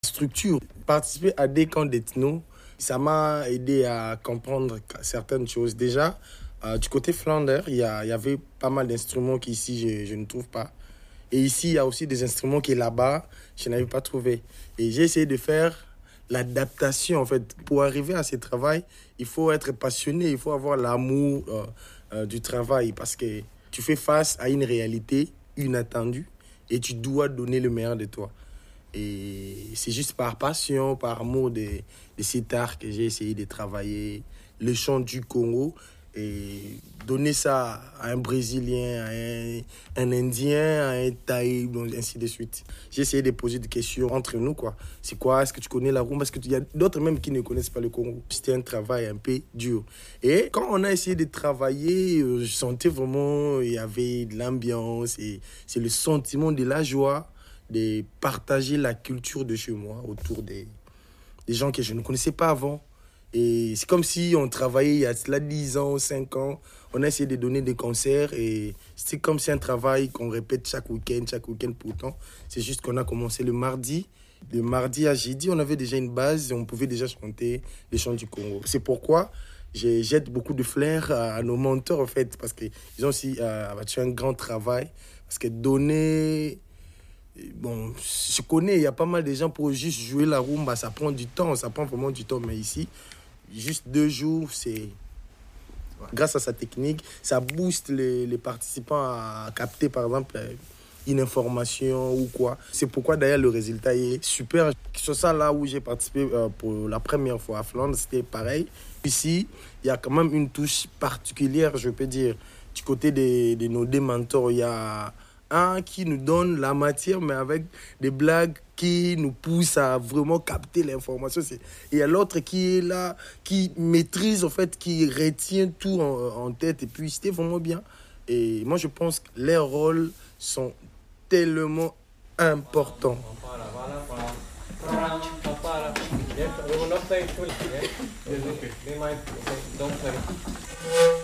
Structure, participer à des camps d'ethno, ça m'a aidé à comprendre certaines choses. Déjà, du côté Flandre, il y avait pas mal d'instruments qu'ici, je ne trouve pas. Et ici, il y a aussi des instruments qui, là-bas, je n'avais pas trouvé. Et j'ai essayé de faire l'adaptation, en fait. Pour arriver à ce travail, il faut être passionné, il faut avoir l'amour du travail parce que tu fais face à une réalité inattendue et tu dois donner le meilleur de toi. Et c'est juste par passion, par amour de cet art que j'ai essayé de travailler le chant du Congo et donner ça à un Brésilien, à un Indien, à un Thaï, ainsi de suite. J'ai essayé de poser des questions entre nous, quoi. C'est quoi? Est-ce que tu connais la rumba? Parce qu'il y a d'autres même qui ne connaissent pas le Congo. C'était un travail un peu dur. Et quand on a essayé de travailler, je sentais vraiment il y avait de l'ambiance et c'est le sentiment de la joie de partager la culture de chez moi autour des gens que je ne connaissais pas avant. Et c'est comme si on travaillait il y a cela 10 ans, 5 ans. On a essayé de donner des concerts et c'est comme si un travail qu'on répète chaque week-end pourtant. C'est juste qu'on a commencé le mardi. Le mardi à jeudi, on avait déjà une base et on pouvait déjà chanter les chants du Congo. C'est pourquoi je jette beaucoup de fleurs à nos mentors, en fait, parce qu'ils ont aussi abattu un grand travail. Parce que donner... Bon, je connais, il y a pas mal de gens pour juste jouer la rumba, ça prend du temps, ça prend vraiment du temps. Mais ici, juste 2 jours, c'est... Grâce à sa technique, ça booste les participants à capter, par exemple, une information ou quoi. C'est pourquoi, d'ailleurs, le résultat est super. Sur ça, là où j'ai participé pour la première fois à Flandre, c'était pareil. Ici, il y a quand même une touche particulière, je peux dire. Du côté de nos deux mentors, il y a un qui nous donne la matière, mais avec des blagues qui nous poussent à vraiment capter l'information. Et il y a l'autre qui est là, qui maîtrise, en fait, qui retient tout en tête. Et puis, c'était vraiment bien. Et moi, je pense que les rôles sont tellement importants.